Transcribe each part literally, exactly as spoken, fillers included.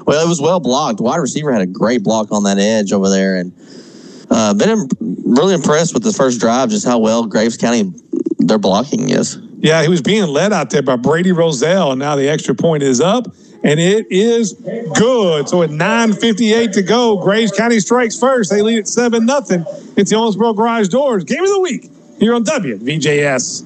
Well, it was well blocked. Wide receiver had a great block on that edge over there, and uh, been im- really impressed with the first drive, just how well Graves County, their blocking is. Yeah, he was being led out there by Brady Roselle, and now the extra point is up, and it is good. So at nine fifty-eight to go, Graves County strikes first. They lead at seven nothing. It's the Owensboro Garage Doors Game of the Week here on W V J S.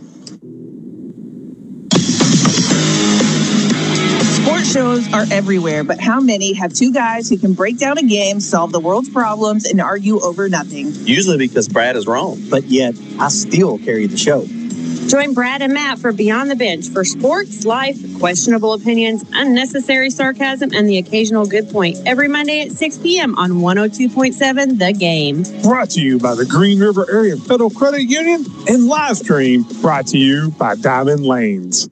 Sports shows are everywhere, but how many have two guys who can break down a game, solve the world's problems, and argue over nothing? Usually because Brad is wrong. But yet, I still carry the show. Join Brad and Matt for Beyond the Bench for sports, life, questionable opinions, unnecessary sarcasm, and the occasional good point. Every Monday at six p.m. on one oh two point seven The Game. Brought to you by the Green River Area Federal Credit Union and live stream brought to you by Diamond Lanes.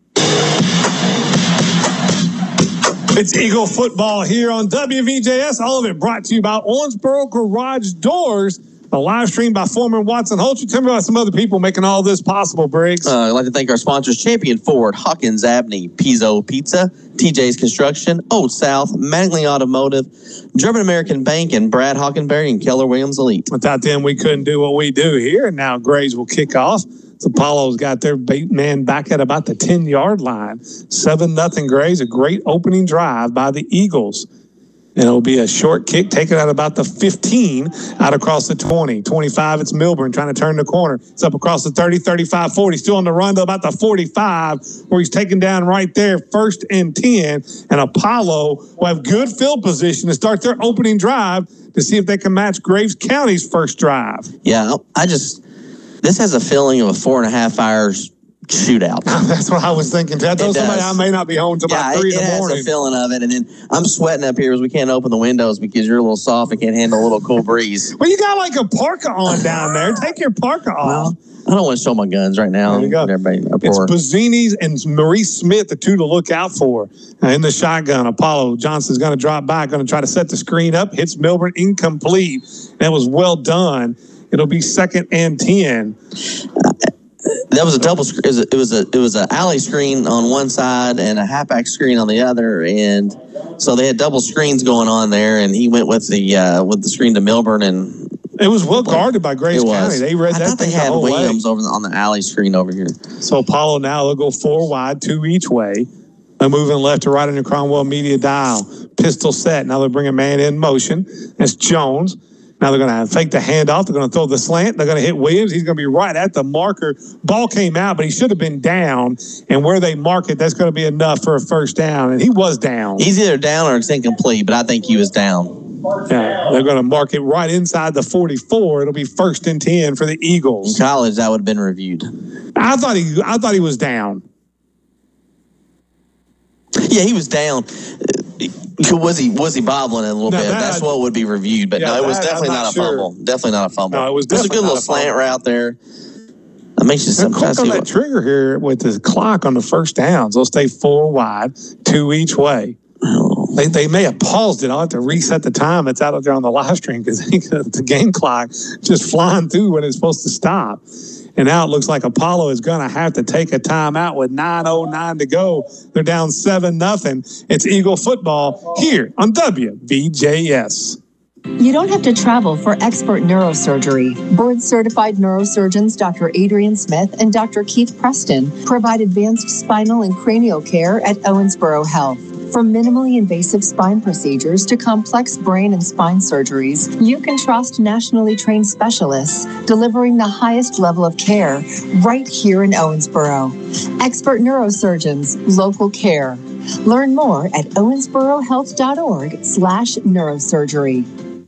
It's Eagle football here on W V J S. All of it brought to you by Owensboro Garage Doors. A live stream by Foreman Watson Holtz. Tell me about some other people making all this possible, Briggs. Uh, I'd like to thank our sponsors, Champion Ford, Hawkins Abney, Pizzo Pizza, T J's Construction, Old South, Mangley Automotive, German American Bank, and Brad Hockenberry and Keller Williams Elite. Without them, we couldn't do what we do here. And now Graves will kick off. Apollo's got their bait man back at about the ten-yard line. seven nothing Graves, a great opening drive by the Eagles. And it'll be a short kick taken out about the fifteen, out across the twenty. twenty-five, it's Milburn trying to turn the corner. It's up across the thirty, thirty-five, forty. Still on the run to about the forty-five, where he's taken down right there, first and ten. And Apollo will have good field position to start their opening drive to see if they can match Graves County's first drive. Yeah, I just, this has a feeling of a four and a half hours shootout. That's what I was thinking. I told somebody I may not be home until yeah, about three it, in the it morning. Has a feeling of it, and then I'm sweating up here as we can't open the windows because you're a little soft and can't handle a little cool breeze. Well, you got like a parka on down there. Take your parka off. Well, I don't want to show my guns right now. There you go. Everybody, it's Bozzini's and Maurice Smith, the two to look out for. Uh, in the shotgun, Apollo Johnson's going to drop back, going to try to set the screen up. Hits Milburn, incomplete. That was well done. It'll be second and ten. Uh, That was a double screen. It was a it was an alley screen on one side and a halfback screen on the other, and so they had double screens going on there. And he went with the uh, with the screen to Milburn, and it was well guarded by Graves County. They read I that thought thing they had the whole Williams way. over the, on the alley screen over here. So Apollo now they'll go four wide, two each way. They're moving left to right in the Cromwell media dial. Pistol set. Now they're bringing man in motion. That's Jones. Now they're going to fake the handoff. They're going to throw the slant. They're going to hit Williams. He's going to be right at the marker. Ball came out, but he should have been down. And where they mark it, that's going to be enough for a first down. And he was down. He's either down or it's incomplete, but I think he was down. Yeah, they're going to mark it right inside the forty-four. It'll be first and ten for the Eagles. In college, that would have been reviewed. I thought he, I thought he was down. Yeah, he was down. Was he was he bobbling a little now bit? That, That's what would be reviewed. But yeah, no, it was that, definitely not, not a sure. fumble. Definitely not a fumble. No, it was, it was a good little slant route there. That makes you some quick on that trigger here with the clock on the first downs. They'll stay four wide, two each way. Oh. They they may have paused it. I'll have to reset the time. It's out there on the live stream because the game clock just flying through when it's supposed to stop. And now it looks like Apollo is going to have to take a timeout with nine oh nine to go. They're down seven nothing. It's Eagle football here on W V J S. You don't have to travel for expert neurosurgery. Board-certified neurosurgeons Doctor Adrian Smith and Doctor Keith Preston provide advanced spinal and cranial care at Owensboro Health. From minimally invasive spine procedures to complex brain and spine surgeries, you can trust nationally trained specialists delivering the highest level of care right here in Owensboro. Expert neurosurgeons, local care. Learn more at owensborohealth.org slash neurosurgery.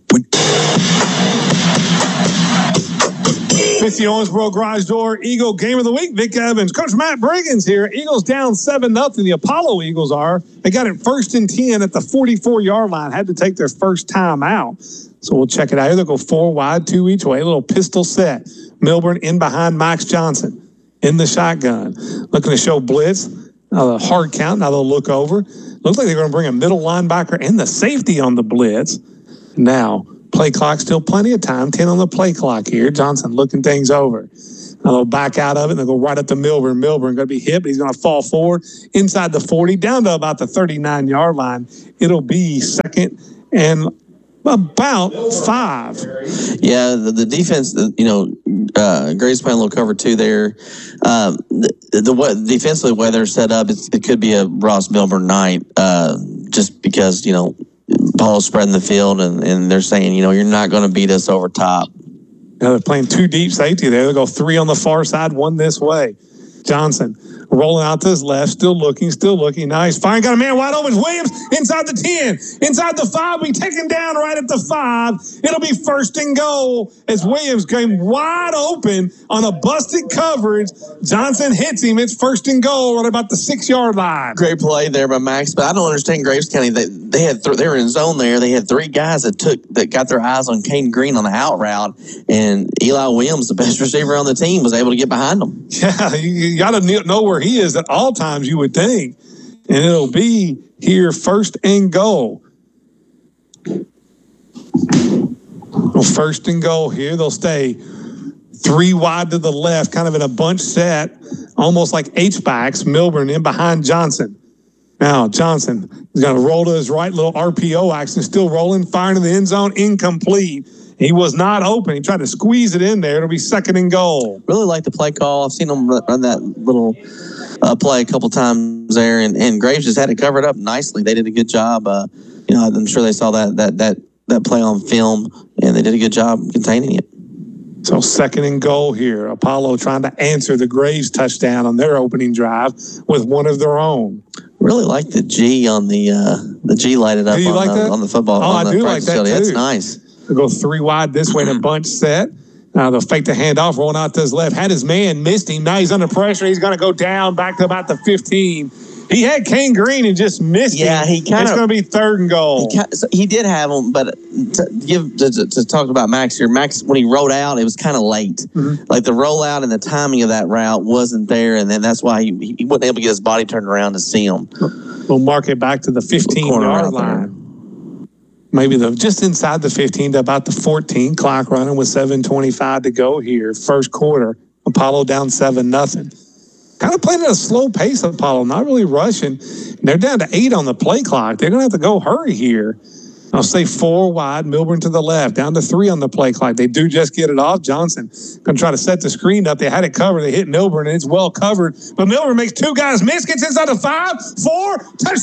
It's the Owensboro Garage Door Eagle Game of the Week. Vic Evans, Coach Matt Briggins here. Eagles down seven nothing. The Apollo Eagles are. They got it first and ten at the forty-four-yard line. Had to take their first time out. So we'll check it out here. They'll go four wide, two each way. A little pistol set. Milburn in behind Max Johnson in the shotgun. Looking to show blitz. Now the hard count. Now they'll look over. Looks like they're going to bring a middle linebacker and the safety on the blitz. Now, play clock, still plenty of time. ten on the play clock here. Johnson looking things over. Now they'll back out of it, and they'll go right up to Milburn. Milburn going to be hit, but he's going to fall forward inside the forty, down to about the thirty-nine-yard line. It'll be second and about five. Yeah, the, the defense, you know, uh, Gray's playing a little cover two there. Um, the, the what defensively way they're set up, it's, it could be a Ross Milburn night, uh, just because, you know, Paul's spreading the field, and, and they're saying, you know, you're not going to beat us over top. Now they're playing two deep safety there. They'll go three on the far side, one this way. Johnson rolling out to his left, still looking, still looking. Now he's firing, got a man wide open. Williams inside the ten, inside the five. We take him down right at the five. It'll be first and goal as Williams came wide open on a busted coverage. Johnson hits him. It's first and goal right about the six-yard line. Great play there by Max, but I don't understand Graves County. They they had th- they were in zone there. They had three guys that took that got their eyes on Caden Green on the out route, and Eli Williams, the best receiver on the team, was able to get behind them. Yeah, you, you got to know where he is at all times, you would think. And it'll be here first and goal. Well, first and goal here. They'll stay three wide to the left, kind of in a bunch set, almost like H-backs. Milburn in behind Johnson. Now, Johnson is going to roll to his right, little R P O action, still rolling, firing in the end zone, incomplete. He was not open. He tried to squeeze it in there. It'll be second and goal. Really like the play call. I've seen him run that little uh, play a couple times there, and, and Graves just had it covered up nicely. They did a good job. Uh, you know, I'm sure they saw that that that that play on film, and they did a good job containing it. So second and goal here. Apollo trying to answer the Graves touchdown on their opening drive with one of their own. Really like the G on the uh, the G lighted up do you on, like the, that? on the football. Oh, on I the do like that field. too. That's nice. They'll go three wide this way in a bunch set. Now they'll fake the handoff, rolling out to his left. Had his man, missed him. Now he's under pressure. He's going to go down back to about the fifteen. He had Kane Green and just missed yeah, him. he kind of. It's going to be third and goal. He, so he did have him, but to give to, to, to talk about Max here, Max when he rolled out, it was kind of late. Mm-hmm. Like the rollout and the timing of that route wasn't there, and then that's why he, he wasn't able to get his body turned around to see him. We'll mark it back to the fifteen-yard line. Maybe the just inside the fifteen to about the fourteen. Clock running with seven twenty-five to go here. First quarter, Apollo down seven nothing. Kind of playing at a slow pace, Apollo, not really rushing. They're down to eight on the play clock. They're going to have to go hurry here. I'll say four wide, Milburn to the left, down to three on the play clock. They do just get it off. Johnson going to try to set the screen up. They had it covered. They hit Milburn, and it's well covered. But Milburn makes two guys miss, gets inside the five, four,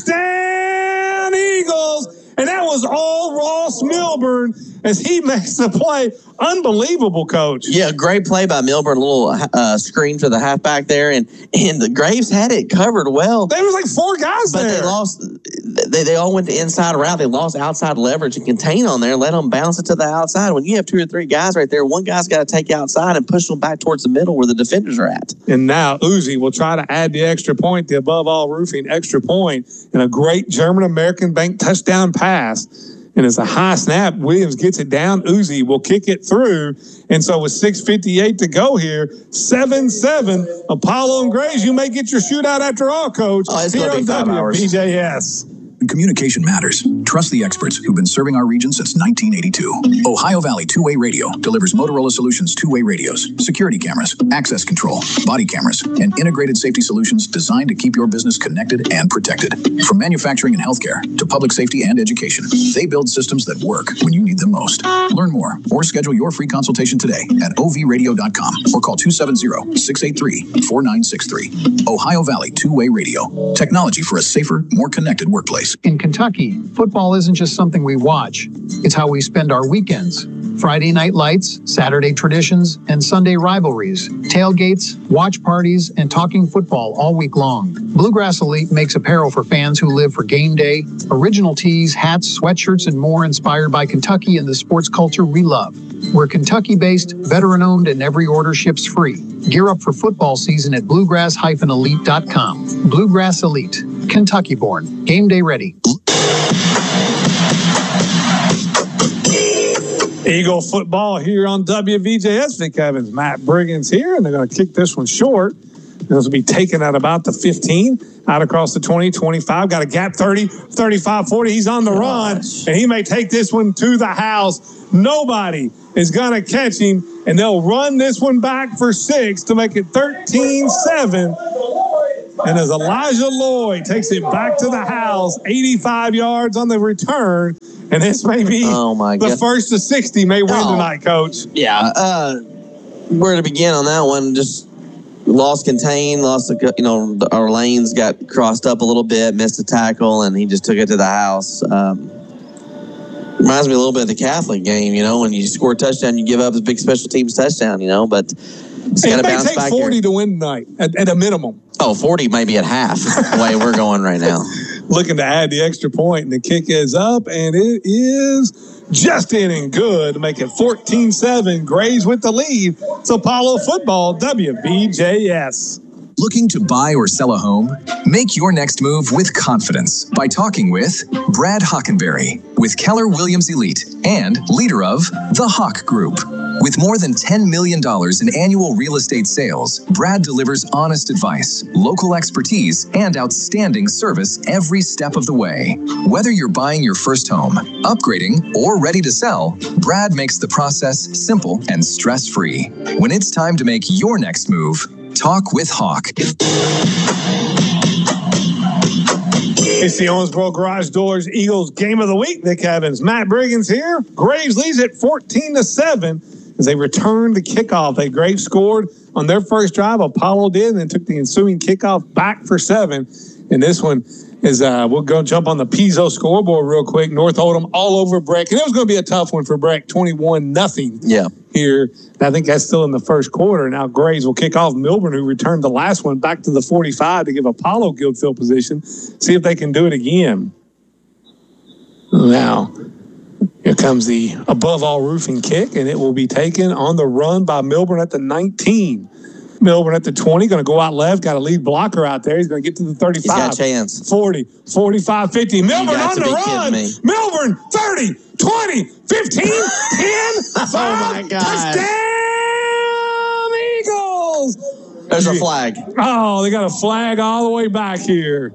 touchdown, Eagles. And that was all Ross Milburn as he makes the play. Unbelievable, Coach. Yeah, great play by Milburn. A little uh, screen for the halfback there, and and the Graves had it covered well. There was like four guys but there. But they lost. They, they all went to inside route. They lost outside leverage and contain on there. Let them bounce it to the outside. When you have two or three guys right there, one guy's got to take outside and push them back towards the middle where the defenders are at. And now Uzi will try to add the extra point, the above all roofing extra point, and a great German-American Bank touchdown pass. And it's a high snap. Williams gets it down. Uzi will kick it through. And so with six fifty-eight to go here, seven seven, Apollo and Graves, you may get your shootout after all, Coach. Oh, it's here going to be on five hours. W B J S. When communication matters, trust the experts who've been serving our region since nineteen eighty-two. Ohio Valley Two-Way Radio delivers Motorola Solutions two-way radios, security cameras, access control, body cameras, and integrated safety solutions designed to keep your business connected and protected. From manufacturing and healthcare to public safety and education, they build systems that work when you need them most. Learn more or schedule your free consultation today at O V radio dot com or call two seven zero, six eight three, four nine six three. Ohio Valley Two-Way Radio. Technology for a safer, more connected workplace. In Kentucky, football isn't just something we watch. It's how we spend our weekends. Friday night lights, Saturday traditions, and Sunday rivalries, tailgates, watch parties, and talking football all week long. Bluegrass Elite makes apparel for fans who live for game day, original tees, hats, sweatshirts, and more inspired by Kentucky and the sports culture we love. We're Kentucky-based, veteran-owned, and every order ships free. Gear up for football season at bluegrass dash elite dot com. Bluegrass Elite, Kentucky-born, game day ready. Eagle football here on W V J S. Vic Evans, Matt Briggins here, and they're going to kick this one short. This will be taken at about the fifteen, out across the twenty, twenty-five. Got a gap thirty, thirty-five, forty. He's on the run, and he may take this one to the house. Nobody is going to catch him, and they'll run this one back for six to make it thirteen seven. And as Elijah Lloyd takes it back to the house, eighty-five yards on the return, and this may be oh my the God. first of sixty may win Oh. tonight, Coach. Yeah. Uh, where to begin on that one? Just lost contain, lost the, you know, the, our lanes got crossed up a little bit, missed a tackle, and he just took it to the house. Um, reminds me a little bit of the Catholic game, you know, when you score a touchdown, you give up a big special teams touchdown, you know, but it's Hey, got it to may bounce take back forty here. to win tonight at, at a minimum. Oh, forty maybe at half, the way we're going right now. Looking to add the extra point, and the kick is up, and it is just in and good to make it fourteen seven. Grays with the lead. It's Apollo football, W B J S. Looking to buy or sell a home? Make your next move with confidence by talking with Brad Hockenberry with Keller Williams Elite and leader of the Hawk Group. With more than ten million dollars in annual real estate sales, Brad delivers honest advice, local expertise, and outstanding service every step of the way. Whether you're buying your first home, upgrading, or ready to sell, Brad makes the process simple and stress-free. When it's time to make your next move, talk with Hawk. It's the Owensboro Garage Doors Eagles game of the week. Nick Evans, Matt Briggins here. Graves leads it fourteen to seven as they return the kickoff. They Graves scored on their first drive. Apollo did, and then took the ensuing kickoff back for seven. And this one is, uh, we'll go jump on the Pizzo scoreboard real quick. North Oldham all over Breck. And it was going to be a tough one for Breck, twenty-one nothing. Yeah. Here. And I think that's still in the first quarter. Now Graves will kick off. Milburn, who returned the last one, back to the forty-five to give Apollo good field position. See if they can do it again. Now, here comes the above all roofing kick, and it will be taken on the run by Milburn at the nineteen. Milburn at the twenty, going to go out left, got a lead blocker out there. He's going to get to the thirty-five. He's got a chance. forty, forty-five, fifty. Milburn got on to the be run. kidding me. Milburn, thirty, twenty, fifteen, ten, five. Oh, my God. Touchdown, Eagles. There's a flag. Oh, they got a flag all the way back here.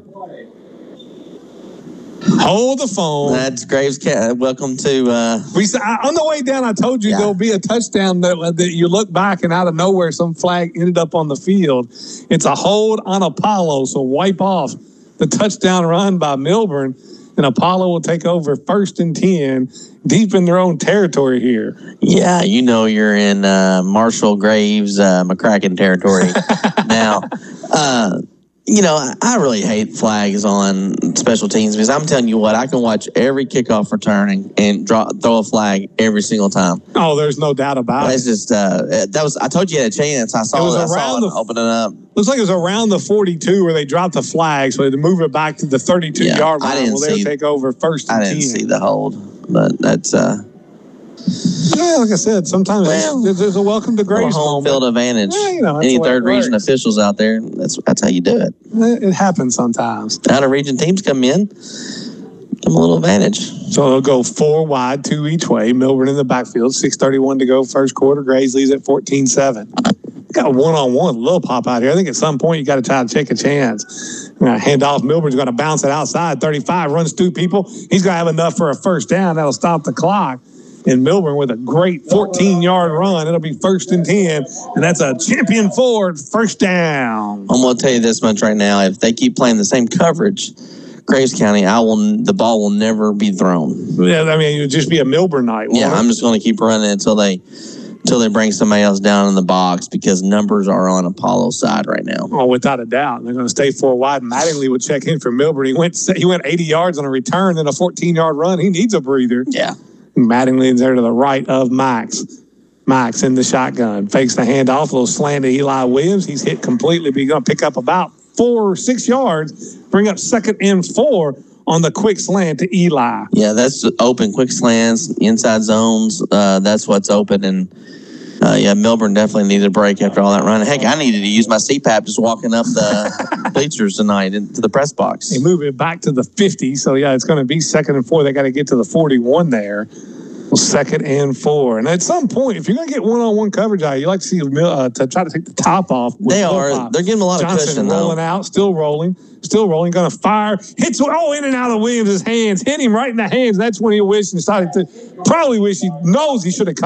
Hold the phone. That's Graves. Cat. Welcome to. Uh, We I, on the way down, I told you Yeah. there'll be a touchdown that, that you look back and out of nowhere, some flag ended up on the field. It's a hold on Apollo, so wipe off the touchdown run by Milburn, and Apollo will take over first and ten, deep in their own territory here. yeah, you know you're in uh, Marshall Graves, uh, McCracken territory now. Uh, You know, I really hate flags on special teams because I'm telling you what, I can watch every kickoff returning and draw, throw a flag every single time. Oh, there's no doubt about That's it. just uh, that was. I told you you had a chance. I saw It was it. I saw around it the- opening up. Looks like it was around the forty-two where they dropped the flag, so they had to move it back to the thirty-two Yeah, yard I line. didn't Well, they'll see- take over first and I didn't ten. see the hold, but that's uh, Yeah, like I said, sometimes Well, there's, there's a welcome to a Grace home moment. field advantage. Yeah, you know, that's Any the way third it region works. officials out there, that's that's how you do it. It happens sometimes. Out of region teams come in, give them a little advantage. So they'll go four wide, two each way. Milburn in the backfield, six thirty-one to go first quarter. Grays leads at fourteen seven. Got a one-on-one little pop out here. I think at some point you got to try to take a chance. Uh, hand off. Milburn's going to bounce it outside. thirty-five, runs through people. He's going to have enough for a first down. That'll stop the clock. And Milburn with a great fourteen-yard run. It'll be first and ten, and that's a champion Ford first down. I'm going to tell you this much right now: if they keep playing the same coverage, Graves County, I will. The ball will never be thrown. Yeah, I mean, it would just be a Milburn night. won't Yeah, it? I'm just going to keep running until they, until they bring somebody else down in the box because numbers are on Apollo's side right now. Oh, without a doubt. They're going to stay four wide. Mattingly would check in for Milburn. He went he went eighty yards on a return, then a fourteen-yard run. He needs a breather. Yeah. Mattingly's there to the right of Max. Max in the shotgun. Fakes the handoff. A little slant to Eli Williams. He's hit completely, but he's going to pick up about four or six yards. Bring up second and four on the quick slant to Eli. Yeah, that's open, quick slants, inside zones. Uh, that's what's open. And, uh, yeah, Milburn definitely needed a break after all that run. Heck, I needed to use my C PAP just walking up the bleachers tonight into the press box. They move it back to the fifty. So, yeah, it's going to be second and four. They got to get to the forty-one there. Well, second and four. And at some point, if you're going to get one-on-one coverage out, you like to see uh, to try to take the top off. with They full are. pop. They're giving a lot of Johnson cushion, though. rolling out, still rolling, still rolling, going to fire. Hits, oh, in and out of Williams' hands. Hit him right in the hands. That's when he wished and started to, probably wish he knows he should have caught.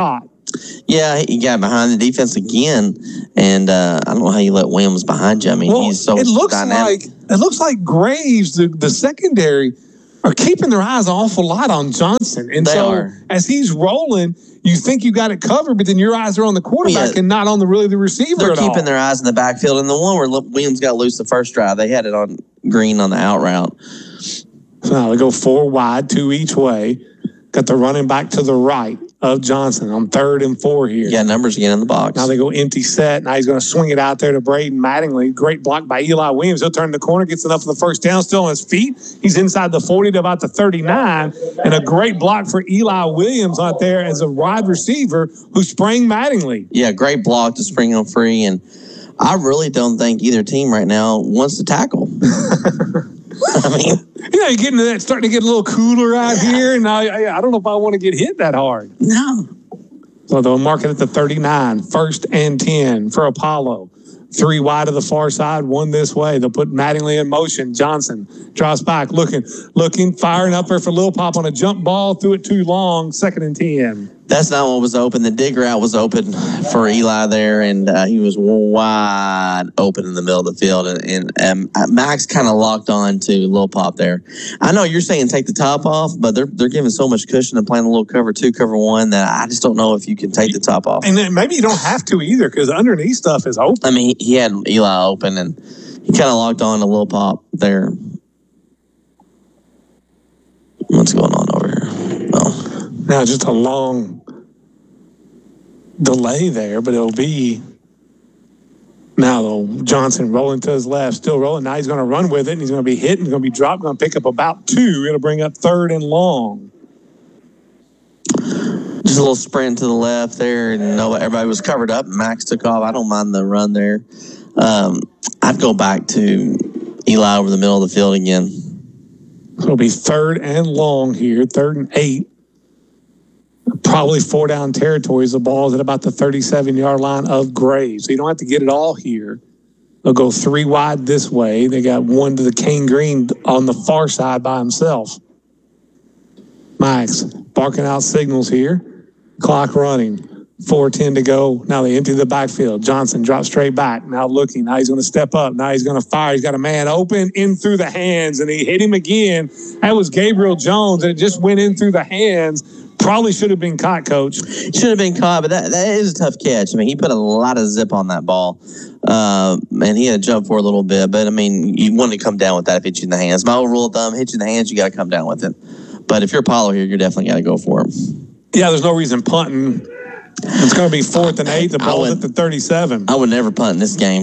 Yeah, he got behind the defense again, and uh, I don't know how you let Williams behind you. I mean, well, he's so it looks dynamic. like it looks like Graves, the, the secondary, are keeping their eyes an awful lot on Johnson, and They so are. as he's rolling, you think you got it covered, but then your eyes are on the quarterback Yeah. and not on the really the receiver. They're at keeping all. their eyes in the backfield, and the one where Williams got loose the first drive, they had it on Green on the out route. So now they go four wide, two each way. Got the running back to the right of Johnson on third and four here. Yeah, numbers again in the box. Now they go empty set. Now he's going to swing it out there to Braden Mattingly. Great block by Eli Williams. He'll turn the corner, gets enough for the first down, still on his feet. He's inside the forty to about the thirty-nine. And a great block for Eli Williams out there as a wide receiver who sprang Mattingly. Yeah, great block to spring him free, and I really don't think either team right now wants to tackle. I mean, you know, you're getting to that, starting to get a little cooler out yeah. here, and I, I, I don't know if I want to get hit that hard. No. So they'll mark it at the thirty-nine, first and ten for Apollo. Three wide to the far side, one this way. They'll put Mattingly in motion. Johnson drops back, looking, looking, firing up there for Lil Pop on a jump ball. Threw it too long, second and ten. That's not what was open. The dig route was open for Eli there, and uh, he was wide open in the middle of the field. And, and um, Max kind of locked on to Lil Pop there. I know you're saying take the top off, but they're they're giving so much cushion and playing a little cover two, cover one that I just don't know if you can take the top off. And then maybe you don't have to either because underneath stuff is open. I mean, he, he had Eli open, and he kind of locked on to Lil Pop there. What's going on over here? Oh. Now just a long delay there, but it'll be now though Johnson rolling to his left, still rolling. Now he's going to run with it, and he's going to be hit, and he's going to be dropped, going to pick up about two. It'll bring up third and long. Just a little sprint to the left there, and no, everybody was covered up. Max took off. I don't mind the run there. Um, I'd go back to Eli over the middle of the field again. So it'll be third and long here, third and eight. Probably four down territories. The ball's at about the thirty-seven-yard line of Graves. So you don't have to get it all here. They'll go three wide this way. They got one to the Kane Green on the far side by himself. Max barking out signals here. Clock running. four ten to go. Now they empty the backfield. Johnson drops straight back. Now looking. Now he's going to step up. Now he's going to fire. He's got a man open in through the hands, and he hit him again. That was Gabriel Jones, and it just went in through the hands. Probably should have been caught, Coach. Should have been caught, but that, that is a tough catch. I mean, he put a lot of zip on that ball, uh, and he had to jump for a little bit. But, I mean, you want to come down with that if it hits you in the hands. My old rule of thumb, hit you in the hands, you got to come down with it. But if you're Apollo here, you're definitely got to go for him. Yeah, there's no reason punting. It's going to be fourth and eight. The ball's at the thirty-seven. I would never punt in this game.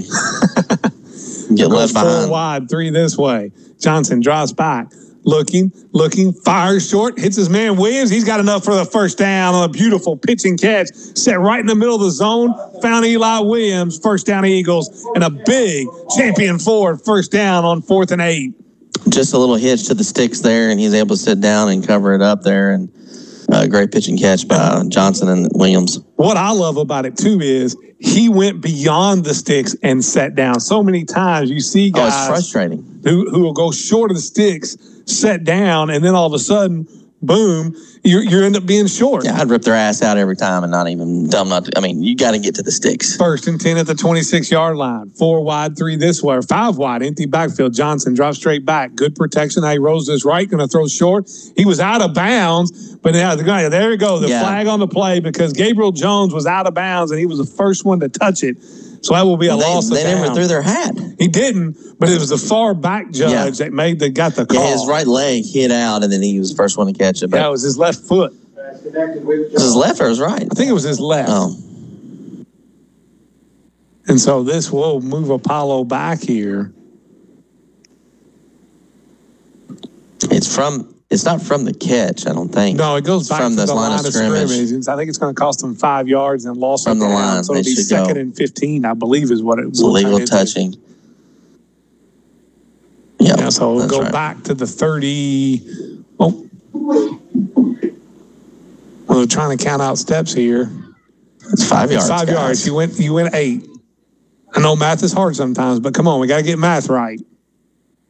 Get left behind. Four wide, three this way. Johnson drops back. Looking, looking, fires short, hits his man Williams. He's got enough for the first down on a beautiful pitch and catch. Set right in the middle of the zone. Found Eli Williams, first down Eagles, and a big champion Ford first down on fourth and eight. Just a little hitch to the sticks there, and he's able to sit down and cover it up there. And uh, great pitch and catch by Johnson and Williams. What I love about it, too, is he went beyond the sticks and sat down. So many times you see guys oh, it's frustrating. Who, who will go short of the sticks, set down, and then all of a sudden, boom, you you end up being short. Yeah, I'd rip their ass out every time and not even dumb not to. I mean, you got to get to the sticks. First and ten at the twenty-six-yard line. Four wide, three this way, or five wide, empty backfield. Johnson drops straight back. Good protection. Now he rolls his right, going to throw short. He was out of bounds, but now the guy, there we go, the yeah. flag on the play because Gabriel Jones was out of bounds and he was the first one to touch it. So that will be a well, they, loss of They down. never threw their hat. He didn't, but it was the far back judge yeah. that made the got the call. Yeah, his right leg hit out, and then he was the first one to catch it. But yeah, it was his left foot. Was his left or his right? I think it was his left. Oh. And so this will move Apollo back here. It's from. It's not from the catch, I don't think. No, it goes it's back from to the the line, line of of scrimmage. scrimmage. I think it's going to cost them five yards and loss from the down. line. So it'll be second go. and fifteen, I believe, is what it was. Illegal touching. Yep, yeah, so we'll go right. back to the thirty. Oh. Well, they're trying to count out steps here. It's five yards. It's five guys. yards. You went, you went eight. I know math is hard sometimes, but come on, we got to get math right.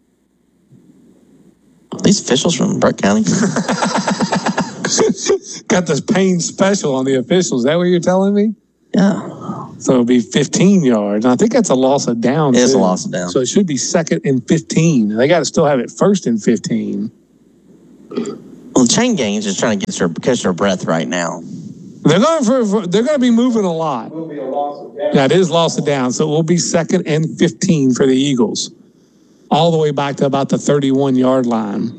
These officials from Burke County? Coach, got this Payne special on the officials. Is that what you're telling me? Yeah. So it'll be fifteen yards. And I think that's a loss of down. It is too. a loss of down. So it should be second and fifteen. They got to still have it first and fifteen. Well, Chain Gang's just trying to get their, catch their breath right now. They're going for, for they're going to be moving a lot. Will be a loss of down. Yeah, it is loss of down. So it will be second and fifteen for the Eagles, all the way back to about the thirty-one yard line.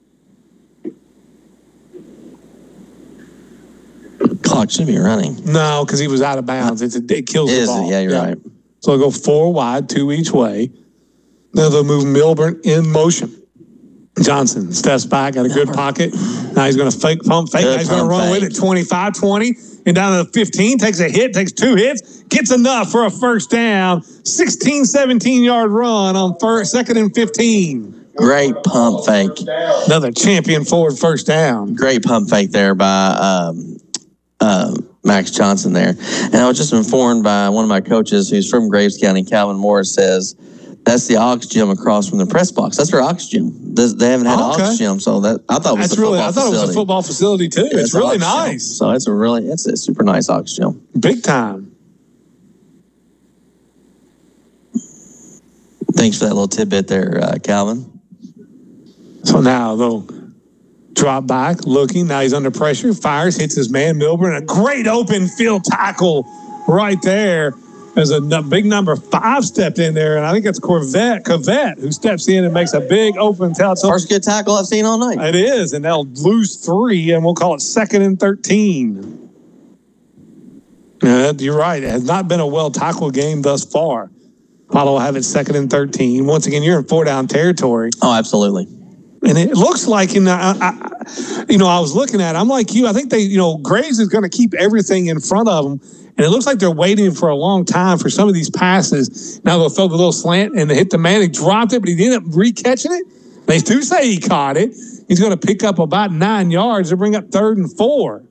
Clock should be running. No, because he was out of bounds. It's a, it kills It the is, ball. yeah, you're right. So they'll go four wide, two each way. Now they'll move Milburn in motion. Johnson steps back, got a good pocket. Now he's going to fake pump fake. Now he's going to run with it twenty-five twenty. And down to the fifteen, takes a hit, takes two hits, gets enough for a first down. sixteen, seventeen yard run on first, second and fifteen. Great pump fake. Another champion forward first down. Great pump fake there by um, uh, Max Johnson there. And I was just informed by one of my coaches who's from Graves County, Calvin Morris, says that's the Ox Gym across from the press box. That's their Ox Gym. They haven't had Okay. an Ox Gym, so that I thought it was That's a really, football I thought facility. it was a football facility too. Yeah, it's really Ox Gym. nice. So it's a really, it's a super nice Ox Gym. Big time. Thanks for that little tidbit there, uh, Calvin. So now they'll drop back, looking. Now he's under pressure, fires, hits his man, Milburn. A great open field tackle right there. As a n- big number five stepped in there, and I think it's Corvette, Corvette who steps in and makes a big open tackle. So First good tackle I've seen all night. it is, and they'll lose three, and we'll call it second and thirteen. Yeah, you're right. It has not been a well-tackled game thus far. Apollo will have it second and thirteen. Once again, you're in four-down territory. Oh, absolutely. And it looks like, in the, I, I, you know, I was looking at it, I'm like you. I think they, you know, Graves is going to keep everything in front of them. And it looks like they're waiting for a long time for some of these passes. Now they'll throw the little slant and they hit the man. He dropped it, but he ended up re-catching it. They do say he caught it. He's going to pick up about nine yards to bring up third and four.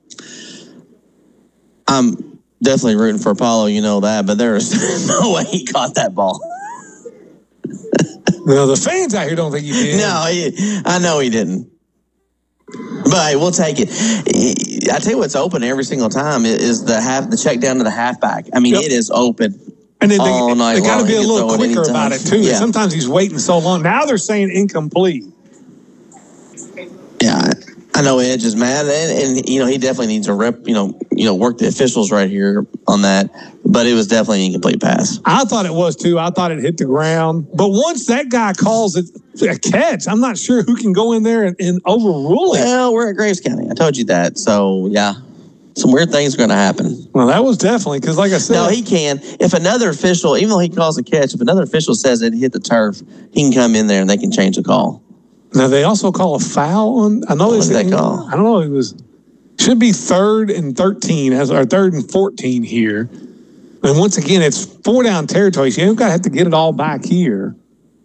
I'm definitely rooting for Apollo, you know that, but there's no way he caught that ball. Well, the fans out here don't think he did. No, he, I know he didn't. But we'll take it. I tell you what's open every single time is the half, the check down to the halfback. I mean, Yep. it is open. And then all they, night they got to long. be a He can little throw it quicker anytime. about it, too. Yeah. Sometimes he's waiting so long. Now they're saying incomplete. Yeah, I know Edge is mad, and, and you know he definitely needs to rep, you know, you know, work the officials right here on that. But it was definitely an incomplete pass. I thought it was, too. I thought it hit the ground. But once that guy calls it a catch, I'm not sure who can go in there and, and overrule it. Well, we're at Graves County. I told you that. So yeah, some weird things are going to happen. Well, that was definitely, because like I said. No, he can. If another official, even though he calls a catch, if another official says it hit the turf, he can come in there and they can change the call. Now, they also call a foul on, I know What they did said, they call? I don't know, it was, should be third and thirteen, as our third and fourteen here. And once again, it's four down territory, so you don't got to have to get it all back here.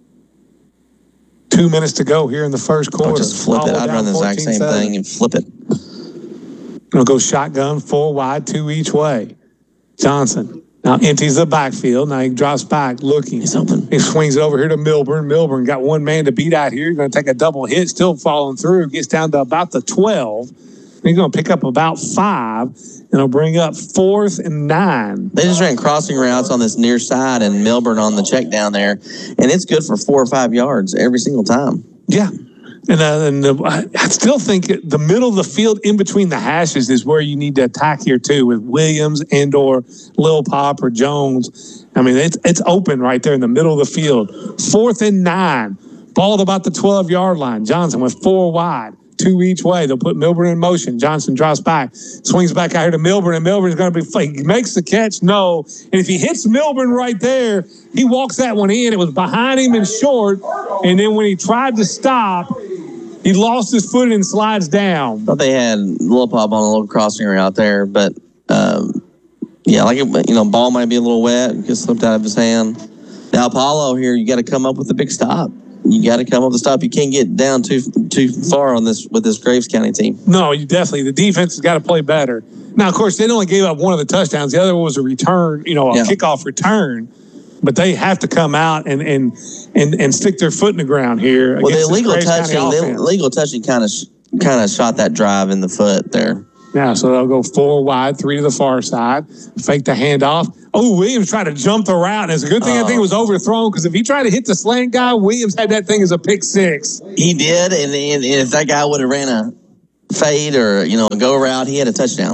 Two minutes to go here in the first quarter. Or just flip it. All I'd down run the exact same fourteen seven. thing and flip it. Gonna go shotgun, four wide, two each way. Johnson now empties the backfield. Now he drops back, looking. He's open. He swings it over here to Milburn. Milburn got one man to beat out here. He's going to take a double hit, still following through. Gets down to about the twelve. He's going to pick up about five, and he'll bring up fourth and nine. They just ran crossing routes on this near side and Milburn on the check down there, and it's good for four or five yards every single time. Yeah. And, uh, and the, I still think the middle of the field in between the hashes is where you need to attack here, too, with Williams and or Lil Pop or Jones. I mean, it's it's open right there in the middle of the field. Fourth and nine. Ball at about the twelve-yard line. Johnson with four wide, two each way. They'll put Milburn in motion. Johnson drops back, swings back out here to Milburn, and Milburn's going to be, he makes the catch, no. And if he hits Milburn right there, he walks that one in. It was behind him and short, and then when he tried to stop, he lost his footing and slides down. Thought they had Lil Pop on a little crossing route there, but um, yeah, like it, you know, ball might be a little wet, just slipped out of his hand. Now Apollo here, you got to come up with a big stop. You got to come up with a stop. You can't get down too too far on this with this Graves County team. No, you definitely. The defense has got to play better. Now, of course, they only gave up one of the touchdowns. The other one was a return, you know, a Yeah. kickoff return. But they have to come out and and and, and stick their foot in the ground here. Well, the against this illegal Graves County touching, the offense. illegal touching kind of kind of shot that drive in the foot there. Now, so they'll go four wide, three to the far side, fake the handoff. Oh, Williams tried to jump the route, and it's a good thing oh. I think it was overthrown, because if he tried to hit the slant guy, Williams had that thing as a pick six. He did, and, and if that guy would have ran a fade or, you know, a go route, he had a touchdown.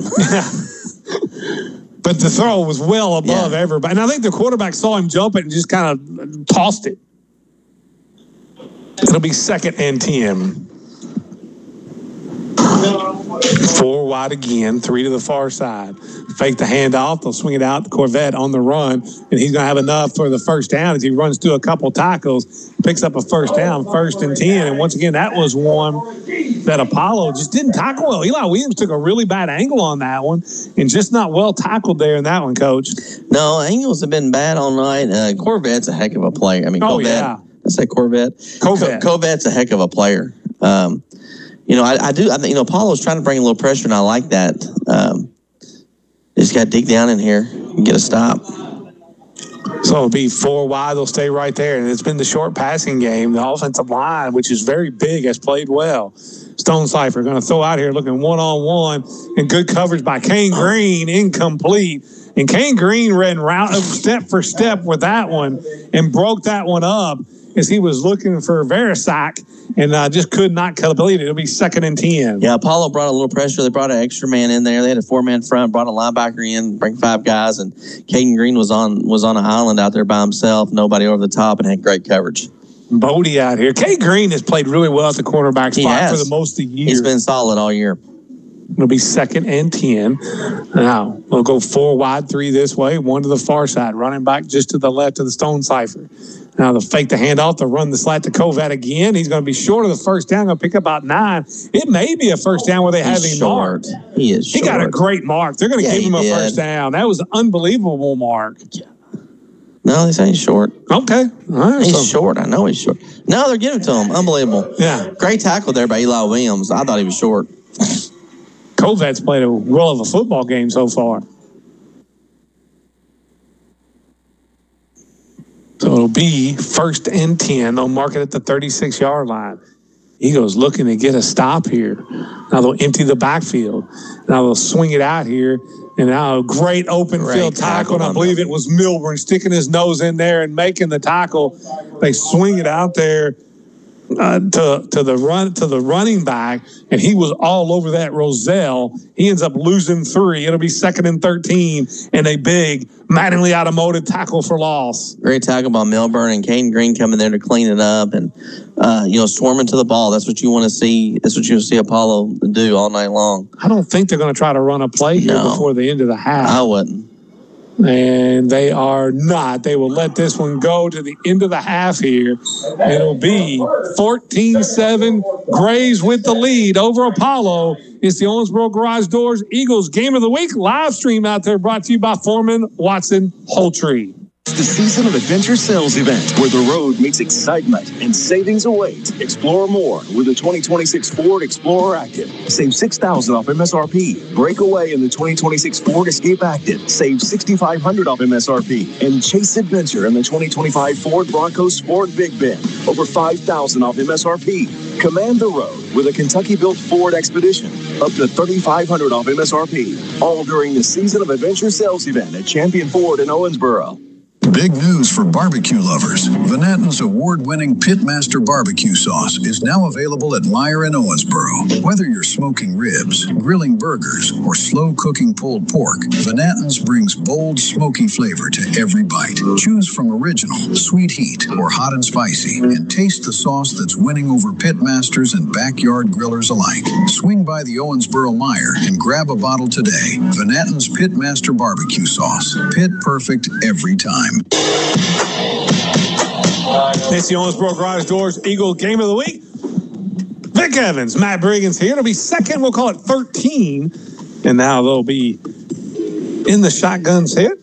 But the throw was well above yeah. everybody. And I think the quarterback saw him jump it and just kind of tossed it. It'll be second and ten. Four wide again, three to the far side. Fake the handoff. They'll swing it out. The Corvette on the run, and he's going to have enough for the first down as he runs through a couple tackles, picks up a first down, first and ten. And once again, that was one that Apollo just didn't tackle well. Eli Williams took a really bad angle on that one and just not well tackled there in that one, Coach. No, angles have been bad all night. Uh, Corvette's a heck of a player. I mean, oh, Corvette. Yeah. I say Corvette. Corvette. Co- Corvette's a heck of a player. Um, You know, I, I do. I think you know, Apollo's trying to bring a little pressure, and I like that. Um, just got to dig down in here and get a stop. So it'll be four wide. They'll stay right there, and it's been the short passing game. The offensive line, which is very big, has played well. Stonecipher going to throw out here, looking one on one, and good coverage by Kane Green, incomplete. And Kane Green ran route step for step with that one and broke that one up as he was looking for Verisac, and uh, just could not complete it. It'll be second and ten. Yeah, Apollo brought a little pressure. They brought an extra man in there. They had a four-man front, brought a linebacker in, bring five guys, and Caden Green was on was on an island out there by himself, nobody over the top, and had great coverage. Bodie out here. Caden Green has played really well at the quarterback spot for the most of the year. He's been solid all year. It'll be second and ten. Now, we'll go four wide, three this way, one to the far side. Running back just to the left of the Stonecipher. Now, they'll fake the handoff. They'll run the slat to Kovac again. He's going to be short of the first down. Going to pick up about nine. It may be a first down where they have him marked. He is short. He got a great mark. They're going to yeah, give him a did. first down. That was an unbelievable mark. Yeah. No, they say he's short. Okay. All right, he's so. short. I know he's short. No, they're giving it to him. Unbelievable. Yeah. Great tackle there by Eli Williams. I thought he was short. Kovac's played a well of a football game so far. So it'll be first and ten. They'll mark it at the thirty-six-yard line. Eagles looking to get a stop here. Now they'll empty the backfield. Now they'll swing it out here. And now a great open great field tackle. And I believe it was Milburn sticking his nose in there and making the tackle. They swing it out there uh, to to the run to the running back, and he was all over that Roselle. He ends up losing three. It'll be second and thirteen, and a big Mattingly automotive tackle for loss. Great tackle by Milburn and Caden Green coming there to clean it up and uh, you know swarming to the ball. That's what you want to see. That's what you see Apollo do all night long. I don't think they're going to try to run a play here no. before the end of the half. I wouldn't. And they are not. They will let this one go to the end of the half here. It'll be fourteen seven. Grays with the lead over Apollo. It's the Owensboro Garage Doors Eagles Game of the Week live stream out there, brought to you by Foreman Watson Poultry. It's the season of adventure sales event where the road meets excitement and savings await. Explore more with the twenty twenty-six Ford Explorer Active. Save six thousand dollars off M S R P. Break away in the twenty twenty-six Ford Escape Active. Save six thousand five hundred dollars off M S R P. And chase adventure in the twenty twenty-five Ford Bronco Sport Big Bend. Over five thousand dollars off M S R P. Command the road with a Kentucky-built Ford Expedition. Up to three thousand five hundred dollars off M S R P. All during the season of adventure sales event at Champion Ford in Owensboro. Big news for barbecue lovers. Vanatton's award-winning Pitmaster barbecue sauce is now available at Meyer in Owensboro. Whether you're smoking ribs, grilling burgers, or slow-cooking pulled pork, Vanatton's brings bold, smoky flavor to every bite. Choose from original, sweet heat, or hot and spicy, and taste the sauce that's winning over pitmasters and backyard grillers alike. Swing by the Owensboro Meyer and grab a bottle today. Vanatton's Pitmaster barbecue sauce. Pit perfect every time. It's the Owensboro Garage Doors Eagle Game of the Week. Vic Evans, Matt Briggins here. It'll be second. We'll call it thirteen. And now they'll be in the shotgun set.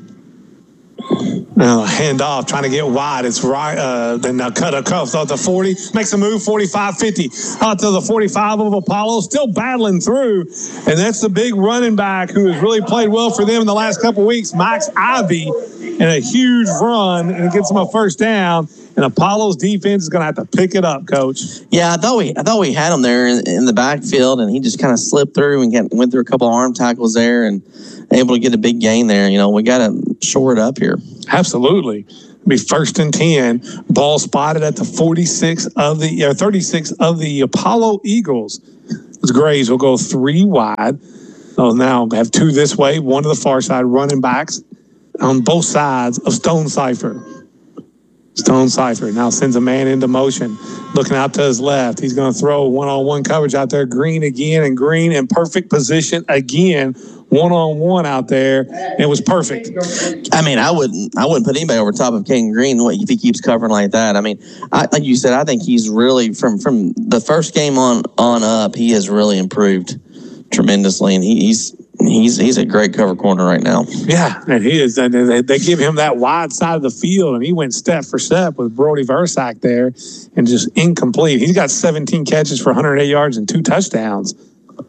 Now hand off, trying to get wide. It's right. Uh, then now cut a cuff out to forty. Makes a move, forty-five fifty. Out to the forty-five of Apollo. Still battling through. And that's the big running back who has really played well for them in the last couple weeks, Max Ivy. And a huge run, and it gets him a first down. and Apollo's defense is going to have to pick it up, Coach. Yeah, I thought we I thought we had him there in, in the backfield, and he just kind of slipped through and get, went through a couple of arm tackles there and able to get a big gain there. You know, we got to shore it up here. Absolutely. Be first and ten. Ball spotted at the forty-six of the or thirty-six of the Apollo Eagles. As Graves will go three wide. Oh, now have two this way, one to the far side, running backs on both sides of Stone Cipher. Stone Cipher now sends a man into motion, looking out to his left. He's going to throw one-on-one coverage out there. Green again, and Green in perfect position again. One-on-one out there. It was perfect. I mean, I wouldn't I wouldn't put anybody over top of Caden Green if he keeps covering like that. I mean, I, like you said, I think he's really, from, from the first game on, on up, he has really improved tremendously, and he, he's he's he's a great cover corner right now. Yeah, and he is. And they, they give him that wide side of the field, and he went step for step with Brody Versack there, and just incomplete. He's got seventeen catches for one hundred eight yards and two touchdowns.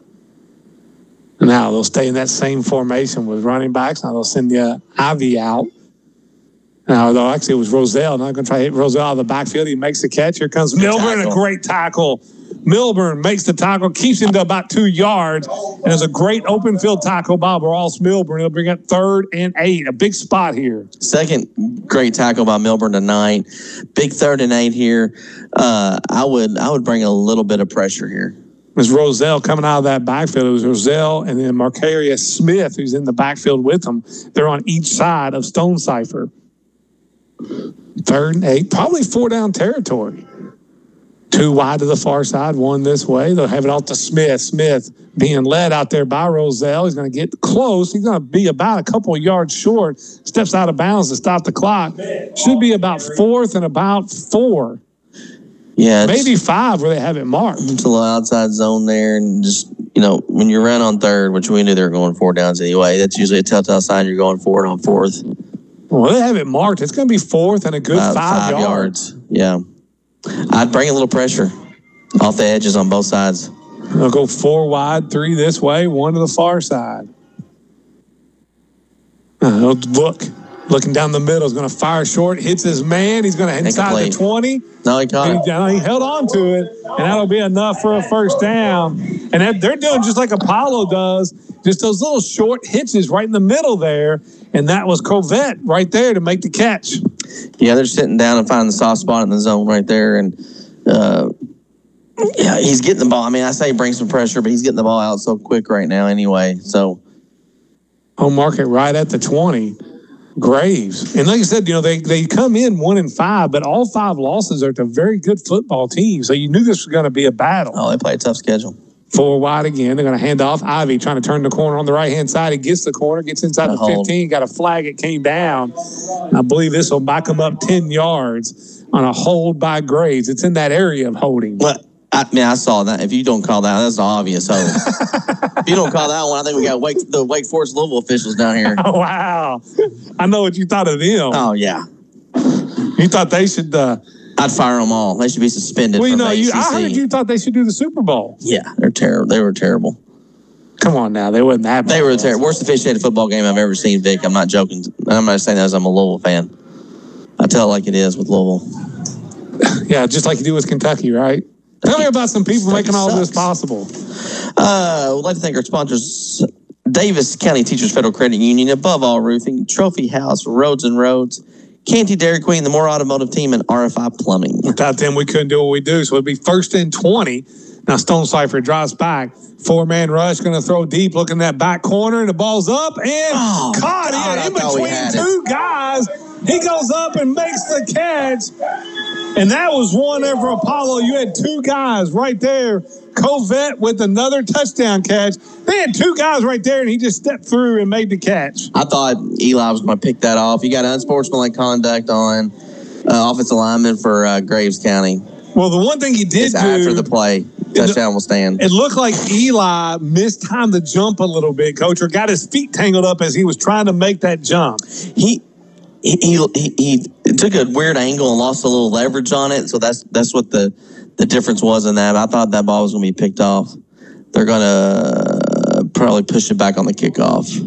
Now they'll stay in that same formation with running backs. Now they'll send the Ivy out. Now, though, actually, it was Roselle. Not going to try to hit Roselle out of the backfield. He makes the catch. Here comes Milburn, a great tackle. Milburn makes the tackle, keeps him to about two yards, and there's a great open field tackle by Ross Milburn. He'll bring up third and eight. A big spot here. Second great tackle by Milburn tonight. Big third and eight here. Uh, I would I would bring a little bit of pressure here. It was Roselle coming out of that backfield. It was Roselle and then Marcarius Smith, who's in the backfield with them. They're on each side of Stone Cipher. Third and eight, probably four down territory. Two wide to the far side, one this way. They'll have it out to Smith. Smith being led out there by Roselle. He's going to get close. He's going to be about a couple of yards short. Steps out of bounds to stop the clock. Should be about fourth and about four. Yeah, maybe five where they have it marked. It's a little outside zone there, and just, you know, when you run on third, which we knew they were going four downs anyway, that's usually a telltale sign you're going forward on fourth. Well, they have it marked. It's going to be fourth and a good About five, five yards. yards. Yeah. I'd bring a little pressure off the edges on both sides. They'll go four wide, three this way, one to the far side. Uh, look. Looking down the middle, is going to fire short, hits his man. He's going to inside the twenty. No, he caught he, it. He held on to it, and that'll be enough for a first down. And that, they're doing just like Apollo does, just those little short hitches right in the middle there. And that was Covette right there to make the catch. Yeah, they're sitting down and finding the soft spot in the zone right there. And, uh, yeah, he's getting the ball. I mean, I say bring some pressure, but he's getting the ball out so quick right now anyway. So, home market right at the twenty. Graves. And like I said, you know, they, they come in one and five, but all five losses are to very good football teams. So you knew this was going to be a battle. Oh, they play a tough schedule. Four wide again. They're going to hand off. Ivy trying to turn the corner on the right-hand side. He gets the corner, gets inside the fifteen, got a flag. It came down. I believe this will back him up ten yards on a hold by Graves. It's in that area of holding. But I mean, I saw that. If you don't call that, that's obvious. So if you don't call that one, I think we got Wake, the Wake Forest Louisville officials down here. Oh, wow. I know what you thought of them. Oh, yeah. You thought they should... Uh, I'd fire them all. They should be suspended well, you from know, the you, A C C. I heard you thought they should do the Super Bowl. Yeah, they're terrible. They were terrible. Come on now. They wasn't that bad. They were the ter- worst officiated football game I've ever seen, Vic. I'm not joking. I'm not saying that as I'm a Louisville fan. I tell it like it is with Louisville. Yeah, just like you do with Kentucky, right? Tell me about some people making all sucks. this possible. Uh, we'd like to thank our sponsors, Davis County Teachers Federal Credit Union, Above All Roofing, Trophy House, Roads and Roads, Canty Dairy Queen, the Moore Automotive Team, and R F I Plumbing. Without them, we couldn't do what we do. So it'd be first and twenty. Now Stone Cipher drops back. Four-man rush, going to throw deep, looking at that back corner, and the ball's up and oh, caught God, it in between two it. guys. He goes up and makes the catch. And that was one there for Apollo. You had two guys right there. Covette with another touchdown catch. They had two guys right there, and he just stepped through and made the catch. I thought Eli was going to pick that off. You got unsportsmanlike conduct on uh, offensive lineman for uh, Graves County. Well, the one thing he did do after the play, touchdown will stand. It looked like Eli missed time to jump a little bit, Coach, or got his feet tangled up as he was trying to make that jump. He he he, he took a weird angle and lost a little leverage on it, so that's that's what the, the difference was in that. I thought that ball was going to be picked off. They're going to probably push it back on the kickoff.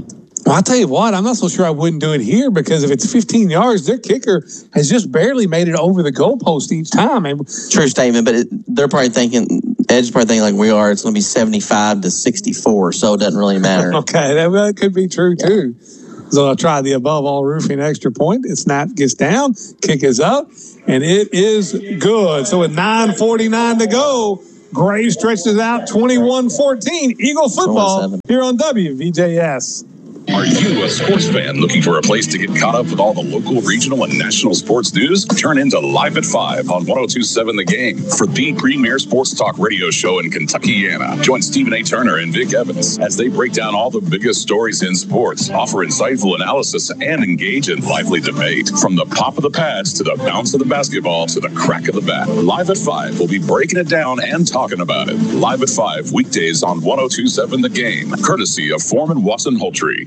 Well, I'll tell you what, I'm not so sure I wouldn't do it here because if it's fifteen yards, their kicker has just barely made it over the goalpost each time. And True statement, but it, they're probably thinking, Edge is probably thinking like we are, it's going to be seventy-five to sixty-four, so it doesn't really matter. Okay, that, that could be true yeah. too. So I'll try the above all roofing extra point. It snap gets down, kick is up, and it is good. So with nine forty-nine to go, Graves stretches out twenty-one fourteen. Eagle football here on W V J S. Are you a sports fan looking for a place to get caught up with all the local, regional, and national sports news? Turn into Live at five on one oh two point seven The Game for the premier sports talk radio show in Kentuckiana. Join Stephen A. Turner and Vic Evans as they break down all the biggest stories in sports, offer insightful analysis, and engage in lively debate. From the pop of the pads to the bounce of the basketball to the crack of the bat, Live at five will be breaking it down and talking about it. Live at five, weekdays on one oh two point seven The Game, courtesy of Foreman Watson Holtree.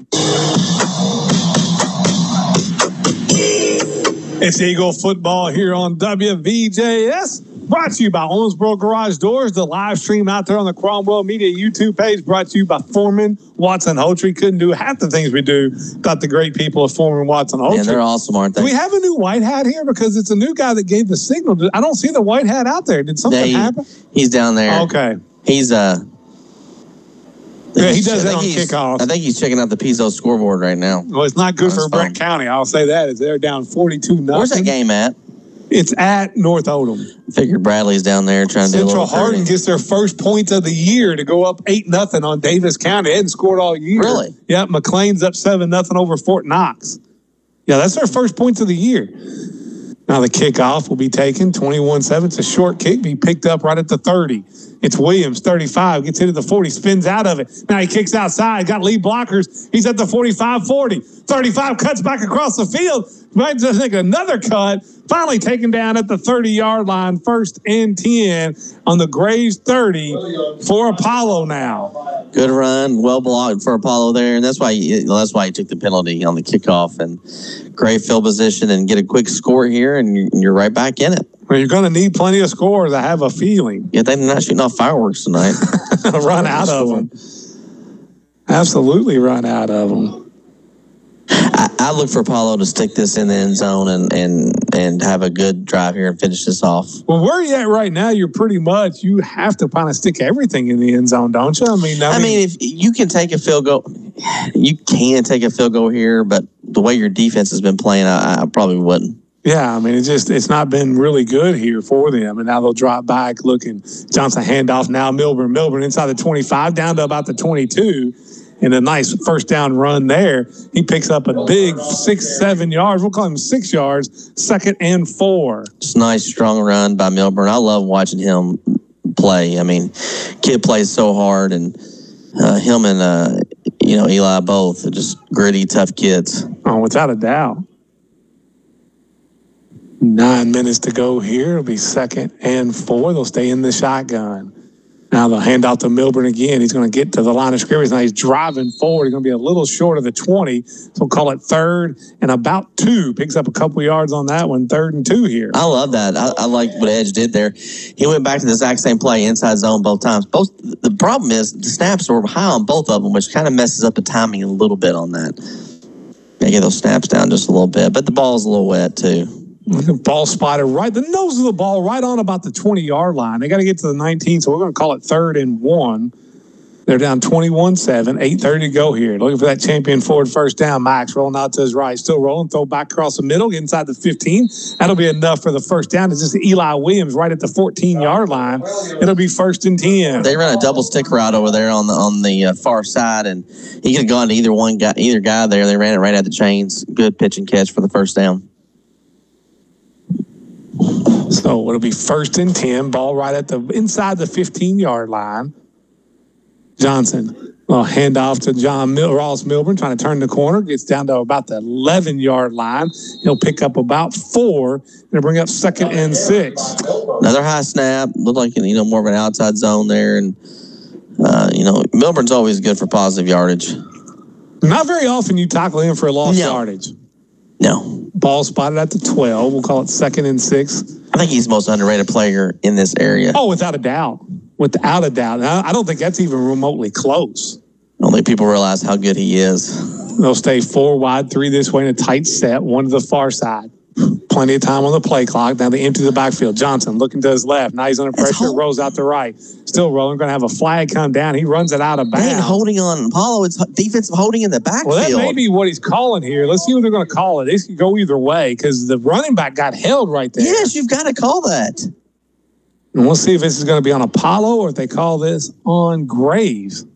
It's Eagle football here on W V J S. Brought to you by Owensboro Garage Doors. The live stream out there on the Cromwell Media YouTube page brought to you by Foreman Watson Holtree. Couldn't do half the things we do without the great people of Foreman Watson Holtree. Yeah, they're awesome, aren't they? Do we have a new white hat here? Because it's a new guy that gave the signal. I don't see the white hat out there. Did something yeah, he, happen? He's down there. Okay. He's uh. Yeah, he does that on kickoff. I think he's checking out the Pizzo scoreboard right now. Well, it's not good for Brent County. I'll say that. It's they're down forty-two nothing. Where's that game at? It's at North Odom. Figured Bradley's down there trying to do a little Central Hardin gets their first points of the year to go up eight nothing on Davis County. They hadn't scored all year. Really? Yeah, McLean's up seven nothing over Fort Knox. Yeah, that's their first points of the year. Now the kickoff will be taken twenty-one seven. It's a short kick, be picked up right at the thirty. It's Williams, thirty-five, gets hit at the forty, spins out of it. Now he kicks outside, got lead blockers. He's at the forty-five forty. thirty-five cuts back across the field. Might just make another cut. Finally taken down at the thirty-yard line, first and ten on the Graves thirty for Apollo now. Good run, well blocked for Apollo there, and that's why he, that's why he took the penalty on the kickoff. And great field position and get a quick score here, and you're right back in it. Well, you're going to need plenty of scores, I have a feeling. Yeah, they're not shooting off fireworks tonight. Run out of them. Absolutely run out of them. I, I look for Apollo to stick this in the end zone and, and, and have a good drive here and finish this off. Well, where you at right now, you're pretty much, you have to kind of stick everything in the end zone, don't you? I mean, I, I mean, mean, if you can take a field goal, you can take a field goal here, but the way your defense has been playing, I, I probably wouldn't. Yeah, I mean, it's just, it's not been really good here for them. And now they'll drop back looking. Johnson handoff now, Milburn. Milburn inside the twenty-five, down to about the twenty-two. And a nice first down run there. He picks up a big six, seven yards. We'll call him six yards, second and four. Just nice, strong run by Milburn. I love watching him play. I mean, kid plays so hard. And uh, him and, uh, you know, Eli both are just gritty, tough kids. Oh, without a doubt. Nine minutes to go here. It'll be second and four. They'll stay in the shotgun. Now they'll hand out to Milburn again. He's going to get to the line of scrimmage. Now he's driving forward. He's going to be a little short of the twenty. So we'll call it third and about two. Picks up a couple yards on that one. Third and two here. I love that. I, I like what Edge did there. He went back to the exact same play, inside zone both times. Both. The problem is the snaps were high on both of them, which kind of messes up the timing a little bit on that. Got to get those snaps down just a little bit. But the ball's a little wet, too. Ball spotted right, the nose of the ball right on about the twenty-yard line. They got to get to the nineteen, so we're going to call it third and one. They're down twenty-one seven, eight thirty to go here. Looking for that champion forward first down. Max rolling out to his right, still rolling, throw back across the middle, inside the fifteen. That'll be enough for the first down. It's just Eli Williams right at the fourteen-yard line. It'll be first and ten. They ran a double stick route over there on the on the uh, far side, and he could have gone to either one guy, either guy there. They ran it right at the chains. Good pitch and catch for the first down. So it'll be first and ten, ball right at the inside the fifteen-yard line. Johnson, well, hand off to John Mil- Ross Milburn, trying to turn the corner, gets down to about the eleven-yard line. He'll pick up about four and bring up second and six. Another high snap, looked like you know more of an outside zone there, and uh, you know Milburn's always good for positive yardage. Not very often you tackle him for a lost no. yardage. No. Ball spotted at the twelve. We'll call it second and six. I think he's the most underrated player in this area. Oh, without a doubt. Without a doubt. I don't think that's even remotely close. I don't think people realize how good he is. They'll stay four wide, three this way in a tight set, one to the far side. Plenty of time on the play clock. Now they empty the backfield. Johnson looking to his left. Now he's under pressure. Rolls out to right. Still rolling. Going to have a flag come down. He runs it out of bounds. They ain't holding on Apollo. It's defensive holding in the backfield. Well, that may be what he's calling here. Let's see what they're going to call it. This could go either way because the running back got held right there. Yes, you've got to call that. And we'll see if this is going to be on Apollo or if they call this on Graves.